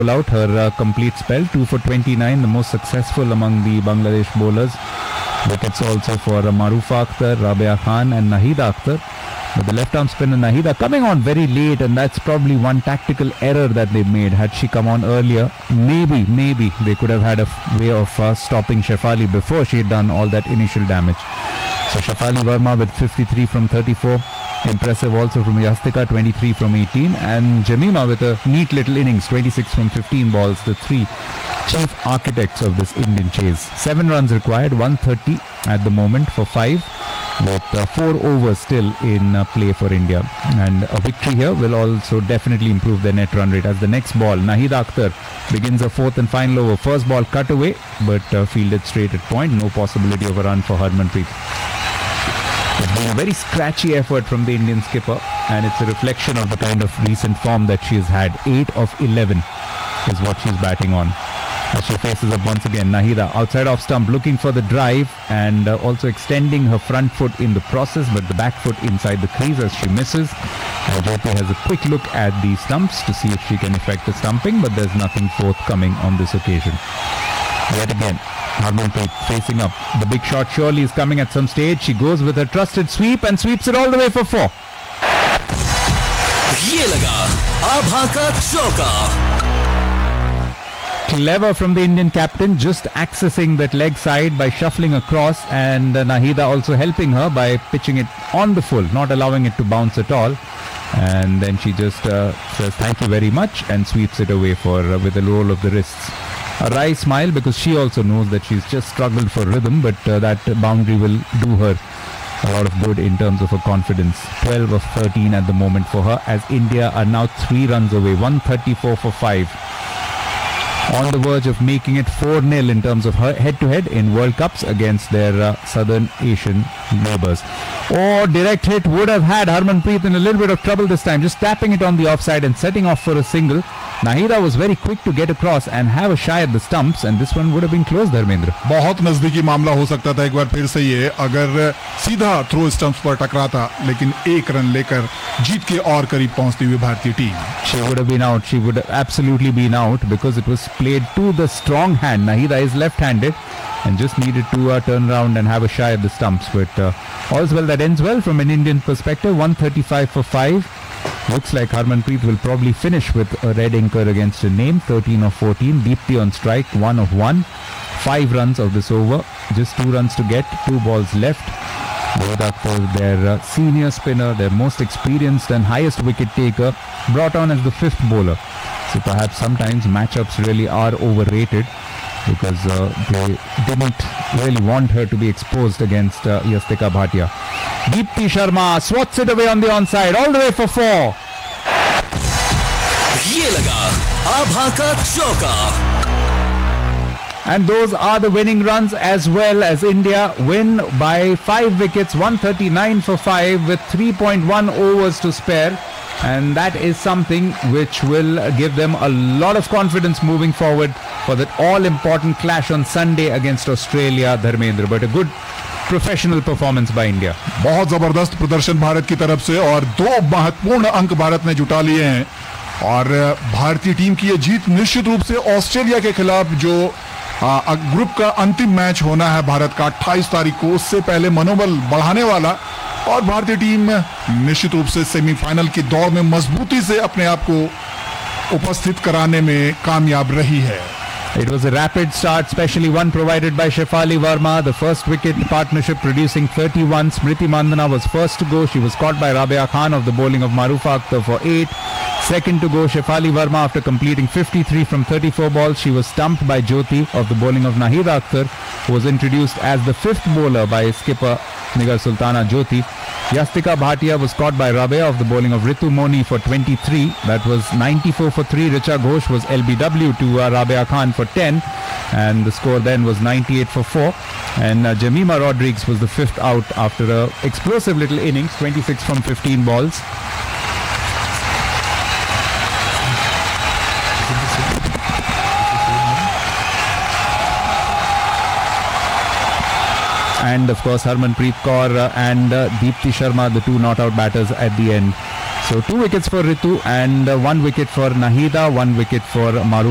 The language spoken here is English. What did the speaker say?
out her complete spell, 2 for 29, the most successful among the Bangladesh bowlers. Wickets also for Marufa Akhtar, Rabia Khan and Nahida Akhtar. But the left-arm spinner Nahida coming on very late, and that's probably one tactical error that they made. Had she come on earlier, maybe they could have had a way of stopping Shefali before she had done all that initial damage. So Shefali Verma with 53 from 34. Impressive also from Yastika, 23 from 18. And Jemimah with a neat little innings, 26 from 15 balls. The three chief architects of this Indian chase. 7 runs required, 130 at the moment for 5. With 4 overs still in play for India. And a victory here will also definitely improve their net run rate. As the next ball, Nahida Akhtar begins a 4th and final over. First ball cut away, but fielded straight at point. No possibility of a run for Harmanpreet. It's been a very scratchy effort from the Indian skipper, and it's a reflection of the kind of recent form that she has had. 8 of 11 is what she's batting on. As she faces up once again, Nahida outside off stump looking for the drive and also extending her front foot in the process, but the back foot inside the crease as she misses. Jyoti has a quick look at the stumps to see if she can effect the stumping, but there's nothing forthcoming on this occasion. Yet again, Harmanpreet facing up. The big shot surely is coming at some stage. She goes with her trusted sweep and sweeps it all the way for 4. ये लगा आभा का चौका. Clever from the Indian captain, just accessing that leg side by shuffling across, and Nahida also helping her by pitching it on the full, not allowing it to bounce at all. And then she just says thank you very much and sweeps it away for with a roll of the wrists. A wry smile because she also knows that she's just struggled for rhythm, but that boundary will do her a lot of good in terms of her confidence. 12 of 13 at the moment for her, as India are now 3 runs away, 134 for 5. On the verge of making it 4-0 in terms of her head-to-head in World Cups against their Southern Asian neighbours. Oh, direct hit would have had Harmanpreet in a little bit of trouble this time, just tapping it on the offside and setting off for a single. Nahida was very quick to get across and have a shy at the stumps, and this one would have been close, Dharmendra. बहुत नजदीकी मामला हो सकता था एक बार फिर से ये, अगर सीधा थ्रो स्टंप्स पर टकराता, लेकिन 1 रन लेकर जीत के और करीब पहुंचती हुई भारतीय team. She would have been out. She would have absolutely been out because it was played to the strong hand. Nahida is left-handed and just needed to turn around and have a shy at the stumps. But all's well that ends well from an Indian perspective. 135 for 5. Looks like Harmanpreet will probably finish with a red anchor against a name. 13 of 14. Deepti on strike. 1 of 1. 5 runs of this over. Just 2 runs to get. 2 balls left. Nahida Akhtar, their senior spinner, their most experienced and highest wicket taker, brought on as the 5th bowler. So perhaps sometimes matchups really are overrated because they didn't really want her to be exposed against Yastika Bhatia. Deepti Sharma swats it away on the onside, all the way for 4. ये लगा आभा का चौका. And those are the winning runs, as well as India win by 5 wickets, 139 for 5 with 3.1 overs to spare. And that is something which will give them a lot of confidence moving forward for that all-important clash on Sunday against Australia, Dharmendra. But a good professional performance by India. बहुत जबरदस्त प्रदर्शन भारत की तरफ से, और 2 महत्वपूर्ण अंक भारत ने जुटा लिए हैं. और भारतीय टीम की ये जीत निश्चित रूप से ऑस्ट्रेलिया के खिलाफ जो ग्रुप का अंतिम मैच होना है भारत का 28 तारीख को, उससे पहले मनोबल बढ़ाने वाला, और भारतीय टीम निश्चित रूप से सेमीफाइनल की दौड़ में मजबूती से अपने आप को उपस्थित कराने में कामयाब रही है. It was a rapid start, especially one provided by Shefali Verma. The first wicket partnership producing 31. Smriti Mandhana was first to go. She was caught by Rabia Khan of the bowling of Marufa Akhtar for 8. Second to go, Shefali Verma after completing 53 from 34 balls. She was stumped by Jyoti of the bowling of Nahida Akhtar, who was introduced as the 5th bowler by skipper Nigar Sultana Jyoti. Yastika Bhatia was caught by Rabia of the bowling of Ritu Moni for 23. That was 94 for 3. Richa Ghosh was LBW to Rabia Khan for 10. And the score then was 98 for 4. And Jemimah Rodrigues was the 5th out after an explosive little innings, 26 from 15 balls. And of course Harmanpreet Kaur and Deepti Sharma, the 2 not out batters at the end. So 2 wickets for Ritu and 1 wicket for Nahida, 1 wicket for Marufa.